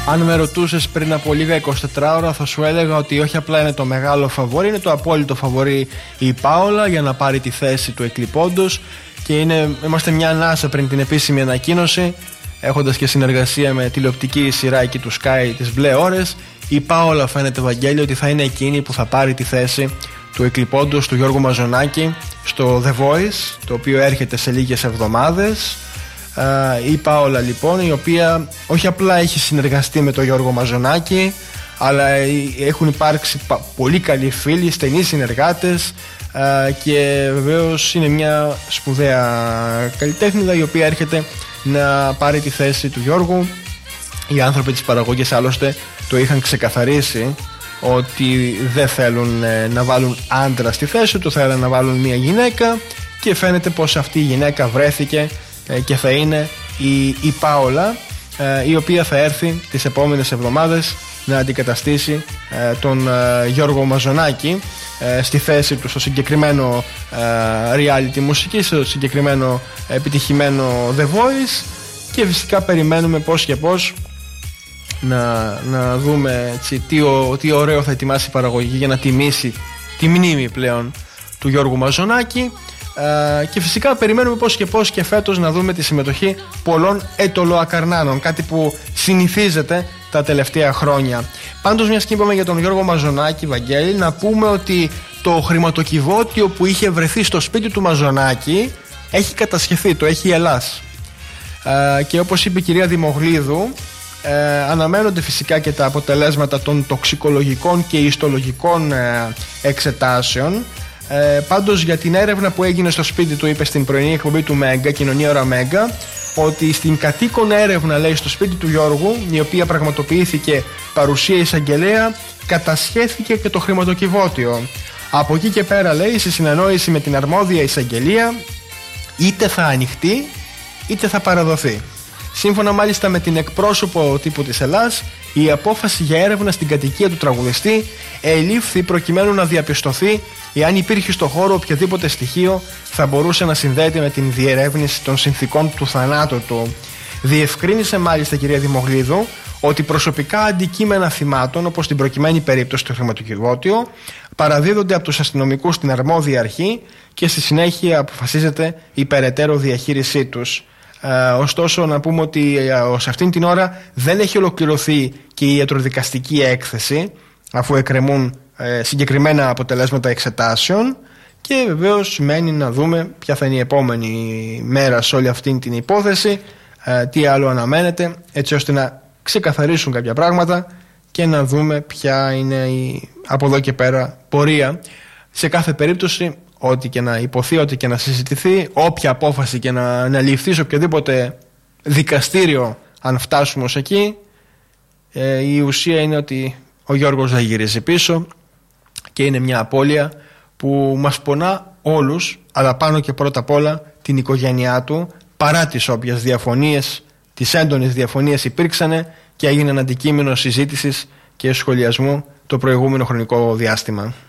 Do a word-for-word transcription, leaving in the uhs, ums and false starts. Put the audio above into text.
Αν με ρωτούσες πριν από λίγα εικοσιτέσσερις ώρα, θα σου έλεγα ότι όχι απλά είναι το μεγάλο φαβορί, είναι το απόλυτο φαβορί η Πάολα για να πάρει τη θέση του εκλειπώντος, και είναι, είμαστε μια ανάσα πριν την επίσημη ανακοίνωση, έχοντας και συνεργασία με τηλεοπτική σειρά εκεί του Sky τις μπλε ώρες. Η Πάολα φαίνεται, Βαγγέλη, ότι θα είναι εκείνη που θα πάρει τη θέση του εκλειπώντος του Γιώργου Μαζονάκη στο The Voice, το οποίο έρχεται σε λίγες εβδομάδες. Η Πάολα λοιπόν, η οποία όχι απλά έχει συνεργαστεί με τον Γιώργο Μαζονάκη, αλλά έχουν υπάρξει πολύ καλοί φίλοι, στενοί συνεργάτες, και βεβαίως είναι μια σπουδαία καλλιτέχνηδα η οποία έρχεται να πάρει τη θέση του Γιώργου. Οι άνθρωποι της παραγωγής άλλωστε το είχαν ξεκαθαρίσει ότι δεν θέλουν να βάλουν άντρα στη θέση του, θέλουν να βάλουν μια γυναίκα, και φαίνεται πως αυτή η γυναίκα βρέθηκε και θα είναι η, η Πάολα, η οποία θα έρθει τις επόμενες εβδομάδες να αντικαταστήσει τον Γιώργο Μαζονάκη στη θέση του στο συγκεκριμένο reality μουσική, στο συγκεκριμένο επιτυχημένο The Voice. Και φυσικά περιμένουμε πώς και πώς να, να δούμε έτσι, τι, ο, τι ωραίο θα ετοιμάσει η παραγωγή για να τιμήσει τη μνήμη πλέον του Γιώργου Μαζονάκη. Uh, και φυσικά περιμένουμε πώς και πώς και φέτος να δούμε τη συμμετοχή πολλών ετωλοακαρνάνων, κάτι που συνηθίζεται τα τελευταία χρόνια. Πάντως, μιας και είπαμε για τον Γιώργο Μαζονάκη, Βαγγέλη, να πούμε ότι το χρηματοκιβώτιο που είχε βρεθεί στο σπίτι του Μαζονάκη έχει κατασχεθεί, το έχει η Ελλάς. Uh, και όπως είπε η κυρία Δημογλίδου, uh, αναμένονται φυσικά και τα αποτελέσματα των τοξικολογικών και ιστολογικών uh, εξετάσεων. Ε, πάντως, για την έρευνα που έγινε στο σπίτι του, είπε στην πρωινή εκπομπή του Μέγκα, Κοινωνία Ώρα Μέγκα, ότι στην κατοίκον έρευνα, λέει, στο σπίτι του Γιώργου, η οποία πραγματοποιήθηκε παρουσία εισαγγελέα, κατασχέθηκε και το χρηματοκιβώτιο. Από εκεί και πέρα, λέει, στη συνεννόηση με την αρμόδια εισαγγελία, είτε θα ανοιχτεί είτε θα παραδοθεί. Σύμφωνα μάλιστα με την εκπρόσωπο τύπου της Ελλάς, η απόφαση για έρευνα στην κατοικία του τραγουδιστή ελήφθη προκειμένου να διαπιστωθεί εάν υπήρχε στο χώρο οποιοδήποτε στοιχείο θα μπορούσε να συνδέεται με την διερεύνηση των συνθηκών του θανάτου του. Διευκρίνησε μάλιστα η κυρία Δημογλίδου ότι προσωπικά αντικείμενα θυμάτων, όπως στην προκειμένη περίπτωση το χρηματοκιβώτιο, παραδίδονται από τους αστυνομικούς στην αρμόδια αρχή και στη συνέχεια αποφασίζεται η περαιτέρω διαχείρισή τους. Ε, ωστόσο, να πούμε ότι ε, σε αυτήν την ώρα δεν έχει ολοκληρωθεί και η ιατροδικαστική έκθεση, αφού εκκρεμούν ε, συγκεκριμένα αποτελέσματα εξετάσεων, και βεβαίως μένει να δούμε ποια θα είναι η επόμενη μέρα σε όλη αυτή την υπόθεση, ε, τι άλλο αναμένεται, έτσι ώστε να ξεκαθαρίσουν κάποια πράγματα και να δούμε ποια είναι η από εδώ και πέρα πορεία. Σε κάθε περίπτωση, ό,τι και να υποθεί, ό,τι και να συζητηθεί, όποια απόφαση και να, να ληφθεί σε οποιοδήποτε δικαστήριο, αν φτάσουμε ως εκεί, ε, η ουσία είναι ότι ο Γιώργος θα γυρίζει πίσω, και είναι μια απώλεια που μας πονά όλους, αλλά πάνω και πρώτα απ' όλα την οικογένειά του, παρά τις όποιες διαφωνίες, τις έντονες διαφωνίες υπήρξανε και έγιναν αντικείμενο συζήτησης και σχολιασμού το προηγούμενο χρονικό διάστημα.